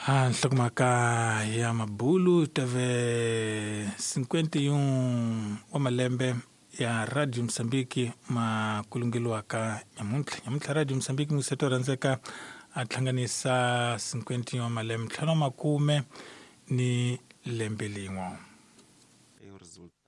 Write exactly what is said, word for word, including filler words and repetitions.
Ah, nhlokomhaka ya mabulu tave cinquenta e um wa malembe ya Radio Msambiki makulungeliwaka nyamuntlha nyamuntlha Radio Msambiki museto randzeka a thlanganisa cinquenta wa malembe ntlhanu wa makume ni lembe lin'we.